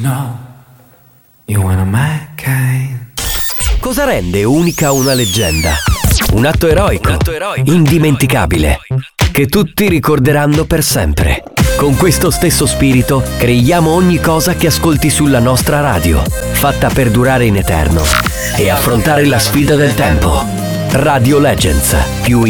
No, you wanna my kind. Cosa rende unica una leggenda? Un atto eroico, indimenticabile, che tutti ricorderanno per sempre. Con questo stesso spirito creiamo ogni cosa che ascolti sulla nostra radio, fatta per durare in eterno e affrontare la sfida del tempo. Radio Legends, più